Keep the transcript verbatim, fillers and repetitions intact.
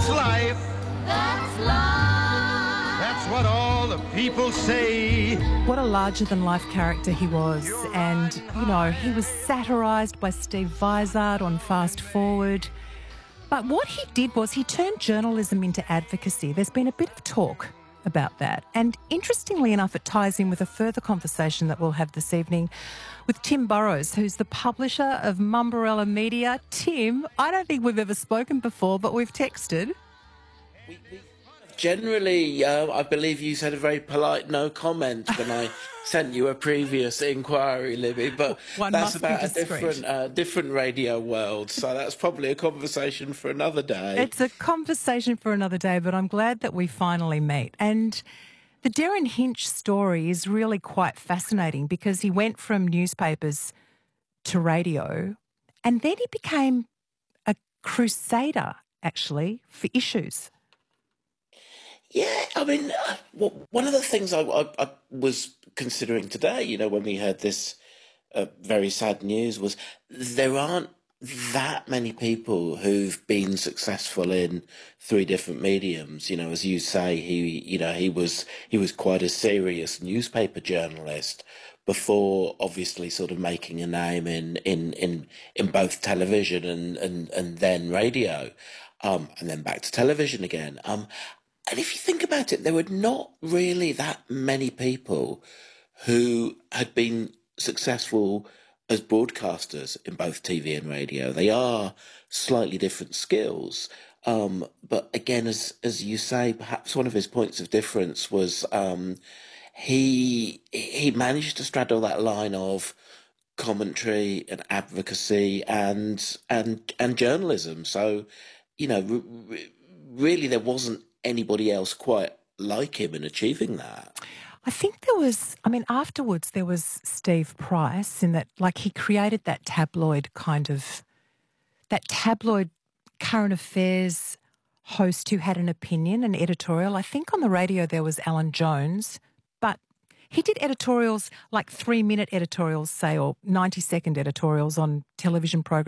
That's life. That's life. That's what all the people say. What a larger-than-life character he was. And, you know, he was satirised by Steve Vizard on Fast Forward. But what he did was he turned journalism into advocacy. There's been a bit of talk about that. And interestingly enough, it ties in with a further conversation that we'll have this evening with Tim Burrows, who's the publisher of Mumbrella Media. Tim, I don't think we've ever spoken before, but we've texted. We, we generally, uh, I believe you said a very polite no comment when I sent you a previous inquiry, Libby, but One that's must about be a discreet. different, uh, different radio world, so that's probably a conversation for another day. It's a conversation for another day, but I'm glad that we finally meet. And the Darren Hinch story is really quite fascinating because he went from newspapers to radio and then he became a crusader, actually, for issues. Yeah, I mean, uh, w- one of the things I, I, I was considering today, you know, when we heard this uh, very sad news, was there aren't that many people who've been successful in three different mediums. You know, as you say, he, you know, he was he was quite a serious newspaper journalist before, obviously, sort of making a name in in in, in both television and and and then radio, um, and then back to television again. Um, And if you think about it, there were not really that many people who had been successful as broadcasters in both T V and radio. They are slightly different skills. Um, but again, as as you say, perhaps one of his points of difference was um, he he managed to straddle that line of commentary and advocacy and and and journalism. So, you know, r- r- really, there wasn't anybody else quite like him in achieving that. I think there was, I mean, afterwards there was Steve Price in that, like, he created that tabloid kind of, that tabloid current affairs host who had an opinion, an editorial. I think on the radio there was Alan Jones, but he did editorials, like three-minute editorials, say, or ninety-second editorials on television programs.